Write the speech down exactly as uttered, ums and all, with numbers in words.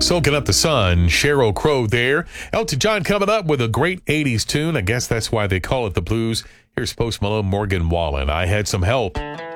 Soaking up the sun, Sheryl Crow there. Elton John coming up with a great eighties tune. I guess that's why they call it the blues. Here's Post Malone, Morgan Wallen. I had some help.